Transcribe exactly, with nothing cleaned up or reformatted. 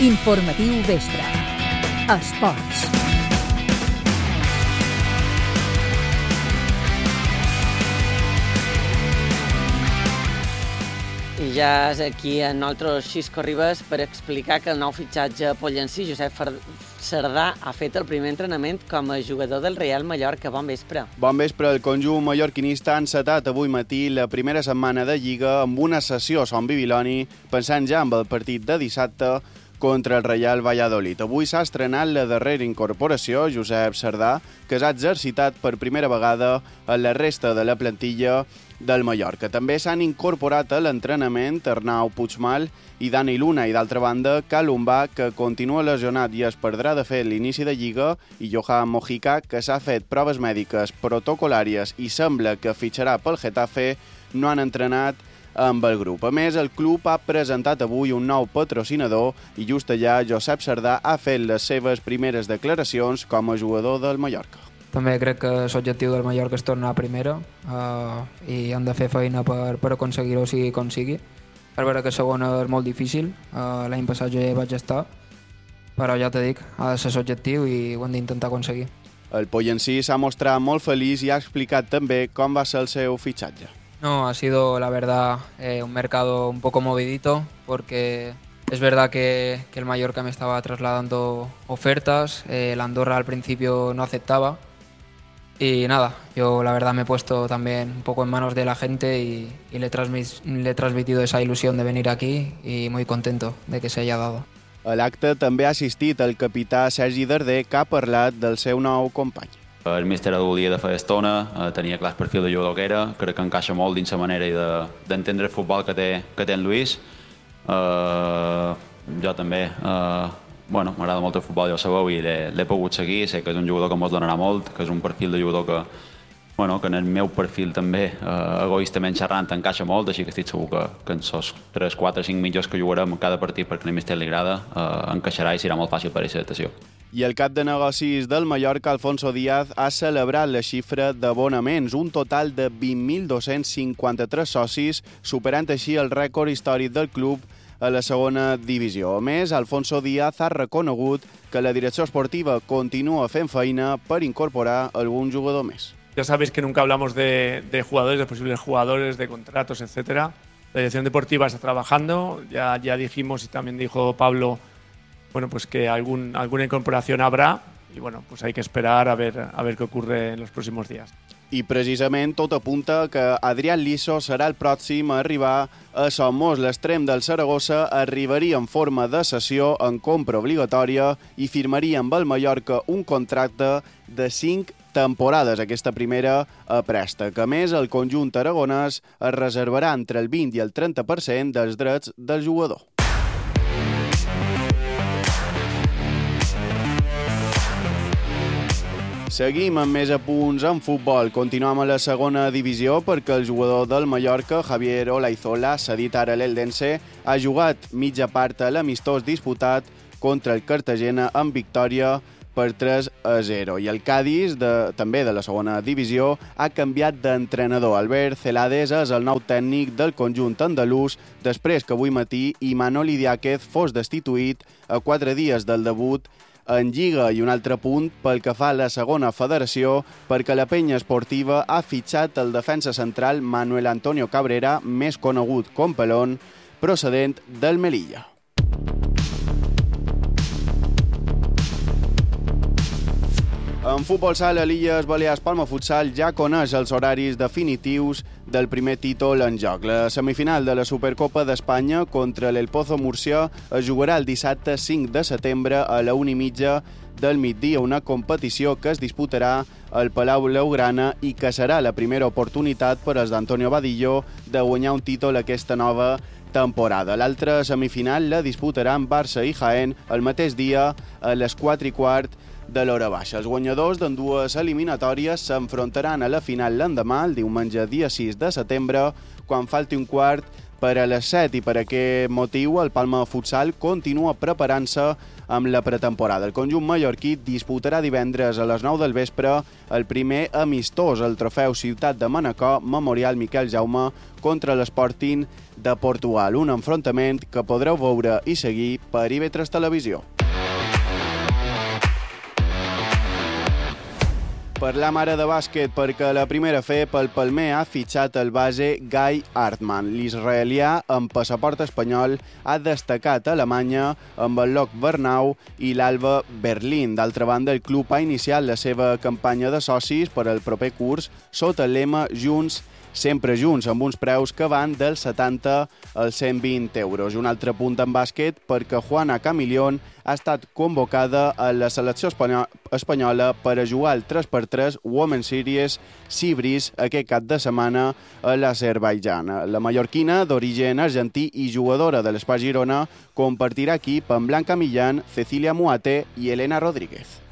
Informatiu Vespre. Esports. I ja és aquí en nosaltres Xisco Ribas per explicar que el nou fitxatge pollencí, Josep Sardà, ha fet el primer entrenament com a jugador del Real Mallorca. Bon vespre. Bon vespre. El conjunt mallorquinista ha encetat avui matí la primera setmana de Lliga amb una sessió a Son Bibiloni, pensant ja en el partit de dissabte contra el Real Valladolid. Avui s'ha estrenat la darrera incorporació, Josep Sardà, que s'ha exercitat per primera vegada a la resta de la plantilla del Mallorca. També s'han incorporat a l'entrenament Arnau Puigmal i Dani Luna, i d'altra banda Calumbà, que continua lesionat i es perdrà de fer l'inici de Lliga, i Johan Mojica, que s'ha fet proves mèdiques protocolàries i sembla que fitxarà pel Getafe, no han entrenat amb el grup. A més, el club ha presentat avui un nou patrocinador i just allà Josep Sardà ha fet les seves primeres declaracions com a jugador del Mallorca. També crec que l'objectiu del Mallorca és tornar a primera uh, i han de fer feina per, per aconseguir-ho sigui com sigui. Per veure que segona és molt difícil, uh, l'any passat jo ja hi vaig estar, però ja t'he dit, ha de ser l'objectiu i ho hem d'intentar aconseguir. El pollencí s'ha mostrat molt feliç i ha explicat també com va ser el seu fitxatge. No, ha sido la verdad eh, un mercado un poco movidito porque es verdad que, que el Mallorca me estaba trasladando ofertas, eh, el Andorra al principio no aceptaba y nada, yo la verdad me he puesto también un poco en manos de la gente y, y le, transmis, le he transmitido esa ilusión de venir aquí y muy contento de que se haya dado. A l'acte també ha assistit el capità Sergi Darder, que ha parlat del seu nou company. El míster el volia de fer estona, eh, tenia clar el perfil de jugador que era, crec que encaixa molt dins la manera d'entendre de, el futbol que té, que té en Lluís. Eh, jo també, eh, bueno, m'agrada molt el futbol, ja ho sabeu, i l'he pogut seguir, sé que és un jugador que mos donarà molt, que és un perfil de jugador que, bueno, que en el meu perfil també, eh, egoistament xerrant, encaixa molt, així que estic segur que, que en els tres, quatre, cinc mitjos que jugarem cada partit perquè al míster li agrada, eh, encaixarà i serà molt fàcil per aquesta adaptació. I el cap de negocis del Mallorca, Alfonso Díaz, ha celebrat la xifra d'abonaments, un total de vint mil dos-cents cinquanta-tres socis, superant així el rècord històric del club a la segona divisió. A més, Alfonso Díaz ha reconegut que la direcció esportiva continua fent feina per incorporar algun jugador més. Ya sabéis que nunca hablamos de, de jugadores, de posibles jugadores, de contratos, etcétera. La dirección deportiva está trabajando, ya, ya dijimos y también dijo Pablo, bueno, pues que algún, alguna incorporación habrá y bueno, pues hay que esperar a ver, a ver qué ocurre en los próximos días. I precisament tot apunta que Adrián Liso serà el pròxim a arribar a Somos. L'extrem del Saragossa arribaria en forma de cessió en compra obligatòria i firmaria amb el Mallorca un contracte de cinc temporades, aquesta primera a préstec. A més, el conjunt aragonès es reservarà entre el vint i el trenta per cent dels drets del jugador. Seguim amb més apunts en futbol. Continuem a la segona divisió perquè el jugador del Mallorca, Javier Olaizola, cedit ara a l'Eldense, ha jugat mitja part a l'amistós disputat contra el Cartagena amb victòria per tres a zero. I el Cádiz, de, també de la segona divisió, ha canviat d'entrenador. Albert Celades és el nou tècnic del conjunt andalús després que avui matí Imanol Idiáquez fos destituït a quatre dies del debut en Lliga. I un altre punt pel que fa a la segona federació, perquè la penya esportiva ha fitxat el defensa central Manuel Antonio Cabrera, més conegut com Pelón, procedent del Melilla. En futbol sala, l'Illes Balears Palma Futsal ja coneix els horaris definitius del primer títol en joc. La semifinal de la Supercopa d'Espanya contra l'El Pozo Múrcia es jugarà el dissabte cinc de setembre a la una i mitja del migdia, una competició que es disputarà al Palau Blaugrana i que serà la primera oportunitat per als d'Antonio Badillo de guanyar un títol aquesta nova temporada. L'altra semifinal la disputaran Barça i Jaén el mateix dia a les quatre i quart de l'hora baixa. Els guanyadors d'amdues eliminatòries s'enfrontaran a la final l'endemà, el diumenge dia sis de setembre, quan falti un quart per a les set i per aquest motiu el Palma Futsal continua preparant-se amb la pretemporada. El conjunt mallorquí disputarà divendres a les nou del vespre el primer amistós, el trofeu Ciutat de Manacor Memorial Miquel Jaume contra l'Sporting de Portugal, un enfrontament que podreu veure i seguir per i ve tres Televisió. Parlam ara de bàsquet perquè la primera F pel Palmer ha fitxat el base Guy Hartmann. L'israelià amb passaport espanyol ha destacat a Alemanya amb el Lok Bernau i l'Alba Berlín. D'altra banda, el club ha iniciat la seva campanya de socis per al proper curs sota el lema Junts, sempre junts, amb uns preus que van dels setanta als cent vint euros. Un altre punt en bàsquet perquè Juana Camilión ha estat convocada a la selecció espanyola per a jugar el tres per tres Women's Series Sibris aquest cap de setmana a l'Azerbaidjan. La mallorquina, d'origen argentí i jugadora de l'Espai Girona, compartirà equip amb Blanca Millán, Cecília Muate i Elena Rodríguez.